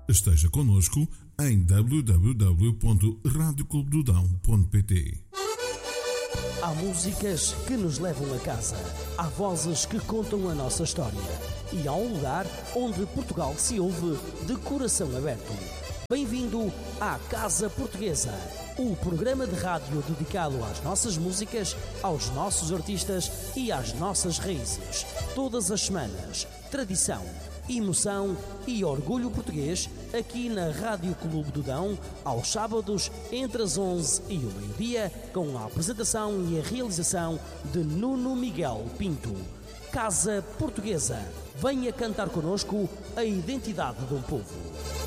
Esteja connosco em www.radioclubedodão.pt. Há músicas que nos levam a casa, há vozes que contam a nossa história e há um lugar onde Portugal se ouve de coração aberto. Bem-vindo à Casa Portuguesa, o programa de rádio dedicado às nossas músicas, aos nossos artistas e às nossas raízes. Todas as semanas, tradição, emoção e orgulho português aqui na Rádio Clube do Dão, aos sábados entre as 11 e o meio-dia, com a apresentação e a realização de Nuno Miguel Pinto. Casa Portuguesa, venha cantar connosco a identidade de um povo.